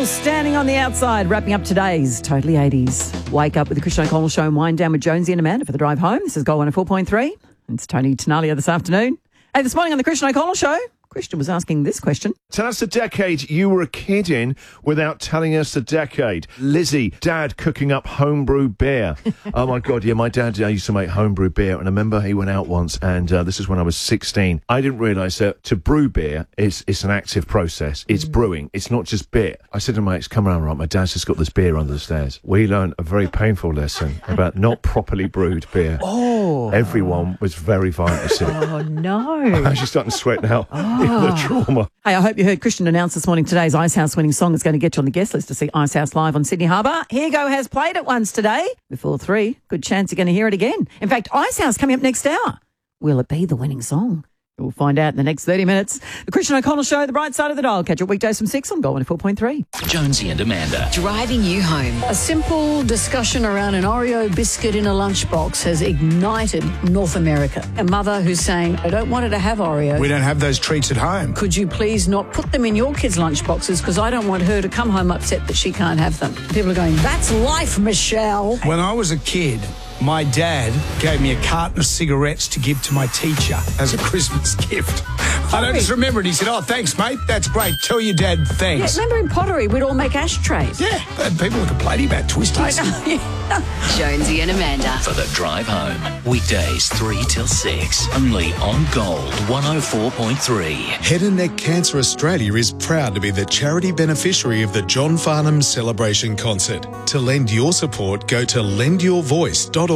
Still standing on the outside, wrapping up today's Totally 80s. Wake up with the Christian O'Connell Show and wind down with Jonesy and Amanda for the drive home. This is Gold 104.3. It's Tony Tenalia this afternoon. Hey, this morning on the Christian O'Connell Show, Christian was asking this question. Tell us the decade you were a kid in without telling us the decade. Lizzie, Dad cooking up homebrew beer. Oh, my God, yeah, my dad used to make homebrew beer, and I remember he went out once, and this is when I was 16. I didn't realise that to brew beer, it's an active process. It's brewing. It's not just beer. I said to my mates, come around, right, my dad's just got this beer under the stairs. We learned a very painful lesson about not properly brewed beer. Oh. Everyone was very violently sick. Oh, no. I'm actually starting to sweat now. The trauma. Hey, I hope you heard Christian announce this morning today's Icehouse winning song is going to get you on the guest list to see Icehouse live on Sydney Harbour. Here Go has played it once today. Before 3, good chance you're going to hear it again. In fact, Icehouse coming up next hour. Will it be the winning song? We'll find out in the next 30 minutes. The Christian O'Connell Show, the bright side of the dial. Catch it weekdays from 6 on Gold 104.3. Jonesy and Amanda. Driving you home. A simple discussion around an Oreo biscuit in a lunchbox has ignited North America. A mother who's saying, I don't want her to have Oreos. We don't have those treats at home. Could you please not put them in your kids' lunchboxes because I don't want her to come home upset that she can't have them. People are going, that's life, Michelle. When I was a kid, my dad gave me a carton of cigarettes to give to my teacher as a Christmas gift. I don't just remember it. He said, oh, thanks, mate. That's great. Tell your dad thanks. Yeah, remember in pottery, we'd all make ashtrays. Yeah, and people were complaining about twisties. I know, yeah. Jonesy and Amanda. For the drive home. Weekdays 3 till 6. Only on Gold 104.3. Head and Neck Cancer Australia is proud to be the charity beneficiary of the John Farnham Celebration Concert. To lend your support, go to lendyourvoice.org.au.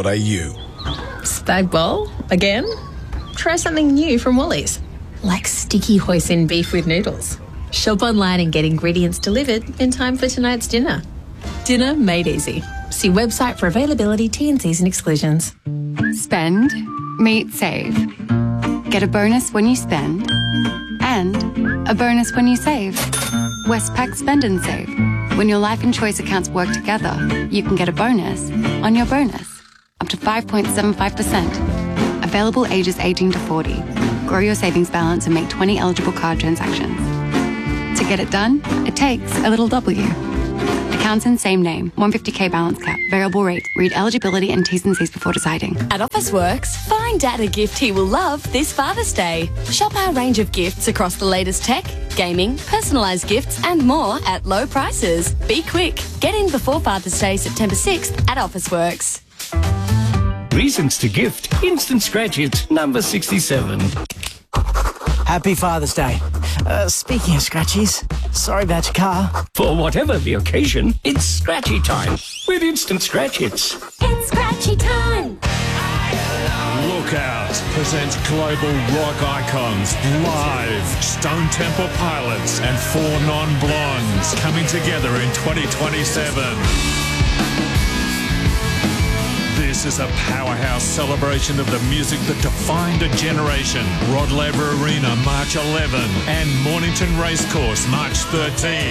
Spag bowl? Again? Try something new from Woolies, like sticky hoisin beef with noodles. Shop online and get ingredients delivered in time for tonight's dinner. Dinner made easy. See website for availability, T&Cs and exclusions. Spend, meet, save. Get a bonus when you spend and a bonus when you save. Westpac Spend and Save. When your life and choice accounts work together, you can get a bonus on your bonus, up to 5.75%. Available ages 18 to 40. Grow your savings balance and make 20 eligible card transactions. To get it done, it takes a little W. Accounts in same name, 150k balance cap, variable rate. Read eligibility and T's and C's before deciding. At Officeworks, find Dad a gift he will love this Father's Day. Shop our range of gifts across the latest tech, gaming, personalised gifts and more at low prices. Be quick. Get in before Father's Day, September 6th at Officeworks. Reasons to gift. Instant Scratch It, number 67. Happy Father's Day. Speaking of scratchies, sorry about your car. For whatever the occasion, it's Scratchy time with Instant Scratch Hits. It's Scratchy time. Look Out presents global rock icons live. Stone Temple Pilots and 4 Non-Blondes coming together in 2027. This is a powerhouse celebration of the music that defined a generation. Rod Laver Arena, March 11, and Mornington Racecourse, March 13.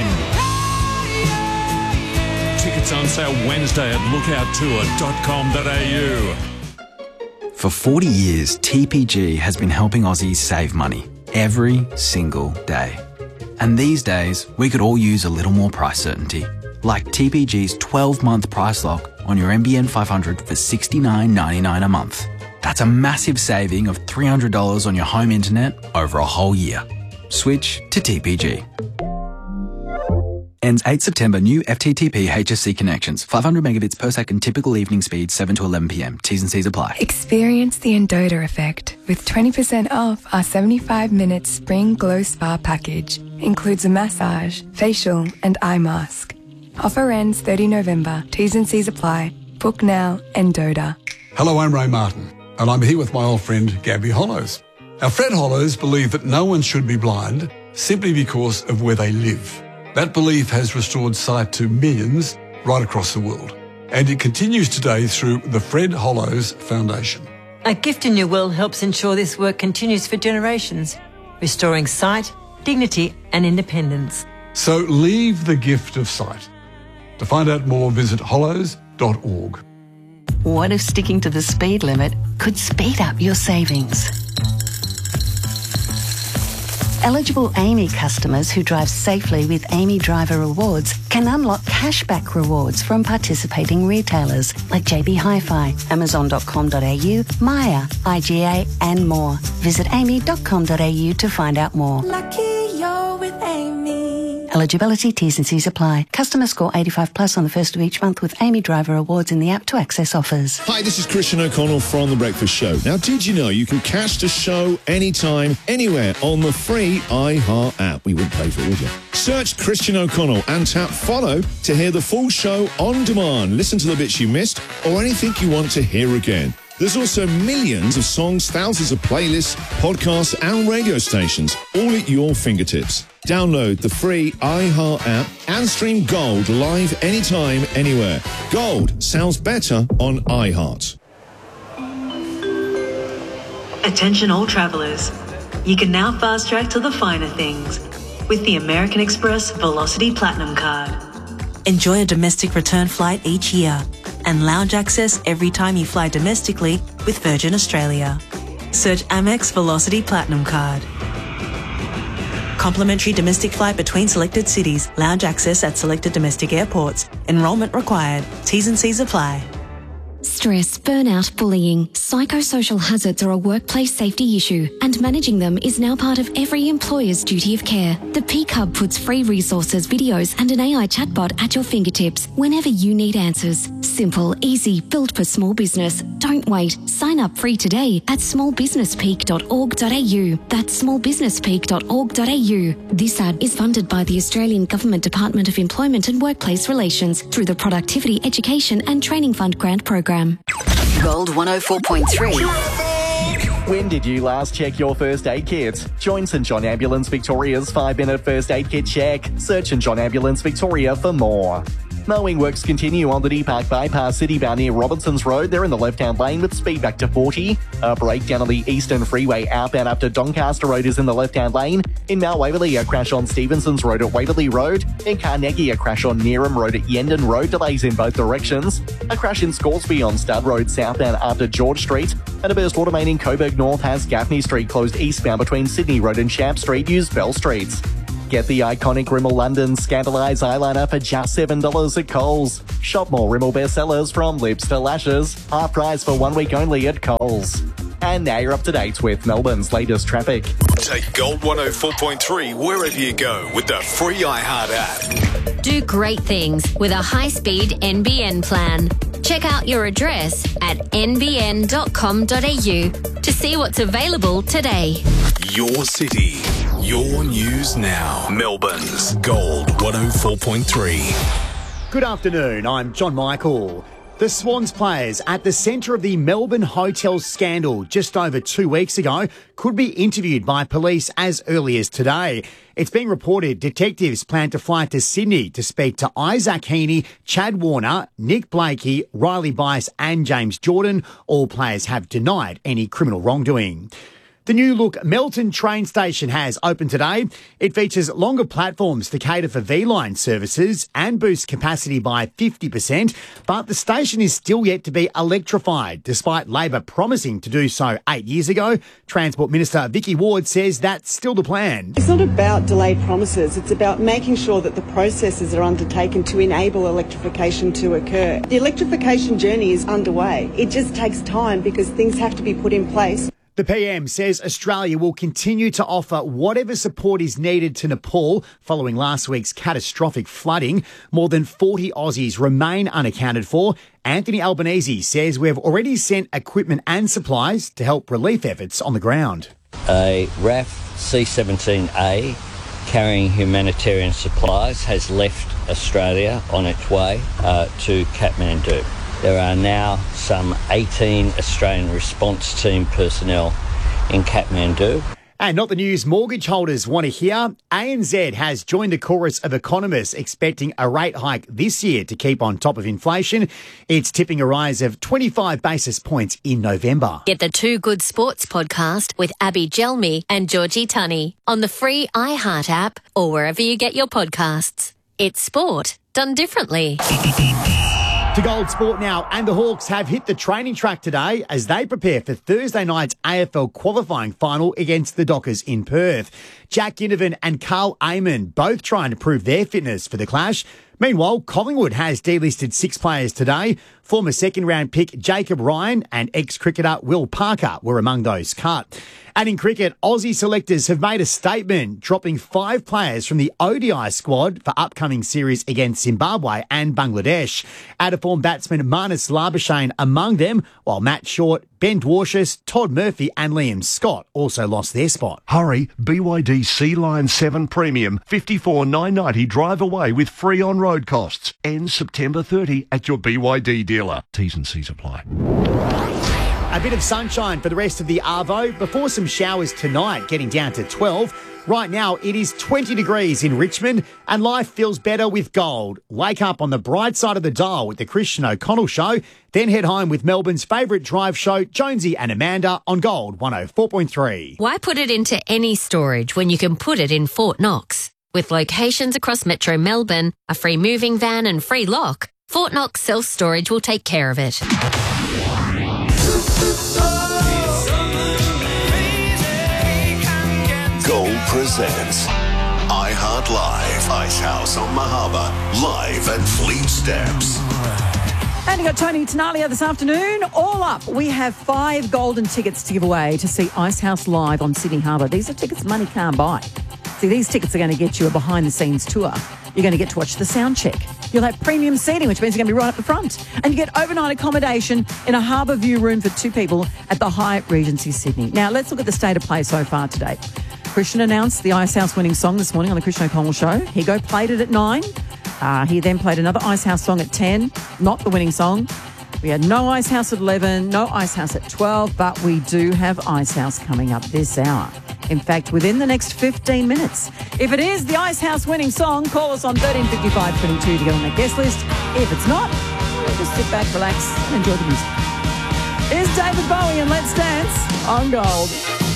Tickets on sale Wednesday at lookouttour.com.au. For 40 years, TPG has been helping Aussies save money every single day. And these days, we could all use a little more price certainty. Like TPG's 12-month price lock on your NBN 500 for $69.99 a month. That's a massive saving of $300 on your home internet over a whole year. Switch to TPG. Ends 8 September. New FTTP HSC connections. 500 megabits per second. Typical evening speed 7 to 11 p.m. T's and C's apply. Experience the Endota effect with 20% off our 75-minute Spring Glow Spa package. Includes a massage, facial and eye mask. Offer ends 30 November. T's and C's apply. Book now, Endota. Hello, I'm Ray Martin, and I'm here with my old friend Gabby Hollows. Our Fred Hollows believe that no one should be blind simply because of where they live. That belief has restored sight to millions right across the world, and it continues today through the Fred Hollows Foundation. A Gift in Your Will helps ensure this work continues for generations, restoring sight, dignity and independence. So leave the gift of sight. To find out more, visit hollows.org. What if sticking to the speed limit could speed up your savings? Eligible AAMI customers who drive safely with AAMI Driver Rewards can unlock cashback rewards from participating retailers like JB Hi-Fi, Amazon.com.au, Maya, IGA and more. Visit aami.com.au to find out more. Lucky you're with Amy. Eligibility, T's and C's apply. Customer score 85 plus on the first of each month with AAMI Driver Rewards in the app to access offers. Hi, this is Christian O'Connell from The Breakfast Show. Now, did you know you can catch the show anytime, anywhere on the free iHeart app? We wouldn't pay for it, would you? Search Christian O'Connell and tap follow to hear the full show on demand. Listen to the bits you missed or anything you want to hear again. There's also millions of songs, thousands of playlists, podcasts and radio stations, all at your fingertips. Download the free iHeart app and stream Gold live anytime, anywhere. Gold sounds better on iHeart. Attention all travellers. You can now fast track to the finer things with the American Express Velocity Platinum Card. Enjoy a domestic return flight each year and lounge access every time you fly domestically with Virgin Australia. Search Amex Velocity Platinum Card. Complimentary domestic flight between selected cities. Lounge access at selected domestic airports. Enrolment required. T's and C's apply. Stress, burnout, bullying, psychosocial hazards are a workplace safety issue, and managing them is now part of every employer's duty of care. The Peak Hub puts free resources, videos and an AI chatbot at your fingertips whenever you need answers. Simple, easy, built for small business. Don't wait. Sign up free today at smallbusinesspeak.org.au. That's smallbusinesspeak.org.au. This ad is funded by the Australian Government Department of Employment and Workplace Relations through the Productivity, Education and Training Fund grant program. Gold 104.3. When did you last check your first aid kit? Join St John Ambulance Victoria's 5-minute first aid kit check. Search St John Ambulance Victoria for more. Mowing works continue on the Deep Park Bypass citybound near Robinson's Road. They're in the left-hand lane with speed back to 40. A breakdown on the Eastern Freeway outbound up to Doncaster Road is in the left-hand lane. In Mount Waverley, a crash on Stevenson's Road at Waverley Road. In Carnegie, a crash on Neeram Road at Yendon Road. Delays in both directions. A crash in Scoresby on Stud Road southbound after George Street. And a burst water main in Coburg North has Gaffney Street closed eastbound between Sydney Road and Shamp Street. Use Bell Streets. Get the iconic Rimmel London Scandalise eyeliner for just $7 at Coles. Shop more Rimmel bestsellers from lips to lashes. Half price for 1 week only at Coles. And now you're up to date with Melbourne's latest traffic. Take Gold 104.3 wherever you go with the free iHeart app. Do great things with a high-speed NBN plan. Check out your address at nbn.com.au to see what's available today. Your city, your news now. Melbourne's Gold 104.3. Good afternoon, I'm John Michael. The Swans players at the centre of the Melbourne hotel scandal just over 2 weeks ago could be interviewed by police as early as today. It's being reported detectives plan to fly to Sydney to speak to Isaac Heaney, Chad Warner, Nick Blakey, Riley Bice and James Jordan. All players have denied any criminal wrongdoing. The new look Melton train station has opened today. It features longer platforms to cater for V-Line services and boosts capacity by 50%, but the station is still yet to be electrified, despite Labor promising to do so 8 years ago. Transport Minister Vicky Ward says that's still the plan. It's not about delayed promises, it's about making sure that the processes are undertaken to enable electrification to occur. The electrification journey is underway. It just takes time because things have to be put in place. The PM says Australia will continue to offer whatever support is needed to Nepal following last week's catastrophic flooding. More than 40 Aussies remain unaccounted for. Anthony Albanese says we've already sent equipment and supplies to help relief efforts on the ground. A RAF C-17A carrying humanitarian supplies has left Australia on its way to Kathmandu. There are now some 18 Australian response team personnel in Kathmandu. And not the news mortgage holders want to hear. ANZ has joined the chorus of economists expecting a rate hike this year to keep on top of inflation. It's tipping a rise of 25 basis points in November. Get the Two Good Sports podcast with Abby Gelmi and Georgie Tunney on the free iHeart app or wherever you get your podcasts. It's sport done differently. To Gold Sport now, and the Hawks have hit the training track today as they prepare for Thursday night's AFL qualifying final against the Dockers in Perth. Jack Ginnivan and Carl Amon both trying to prove their fitness for the clash. Meanwhile, Collingwood has delisted 6 players today. Former second-round pick Jacob Ryan and ex-cricketer Will Parker were among those cut. And in cricket, Aussie selectors have made a statement, dropping 5 players from the ODI squad for upcoming series against Zimbabwe and Bangladesh. Out-of-form batsman Marnus Labuschagne among them, while Matt Short, Ben Dwarshuis, Todd Murphy and Liam Scott also lost their spot. Hurry, BYD Sea Line 7 Premium, $54,990 drive away with free on-road costs. Ends September 30 at your BYD dealer. T's and C's apply. A bit of sunshine for the rest of the Arvo before some showers tonight, getting down to 12. Right now, it is 20 degrees in Richmond and life feels better with Gold. Wake up on the bright side of the dial with the Christian O'Connell Show, then head home with Melbourne's favourite drive show, Jonesy and Amanda, on Gold 104.3. Why put it into any storage when you can put it in Fort Knox? With locations across Metro Melbourne, a free moving van and free lock, Fort Knox Self-Storage will take care of it. Gold presents iHeart Live, Ice House on Mahaba, live at Fleet Steps. And you got Tony Tenalia this afternoon. All up, we have 5 golden tickets to give away to see Ice House live on Sydney Harbour. These are tickets money can't buy. See, these tickets are going to get you a behind-the-scenes tour. You're going to get to watch the sound check. You'll have premium seating, which means you're going to be right up the front. And you get overnight accommodation in a harbour view room for 2 people at the Hyatt Regency Sydney. Now, let's look at the state of play so far today. Christian announced the Ice House winning song this morning on the Christian O'Connell Show. Higo played it at 9. He then played another Ice House song at 10, not the winning song. We had no Ice House at 11, no Ice House at 12, but we do have Ice House coming up this hour. In fact, within the next 15 minutes. If it is the Ice House winning song, call us on 1355 22 to get on that guest list. If it's not, we'll just sit back, relax, and enjoy the music. Here's David Bowie and Let's Dance on Gold.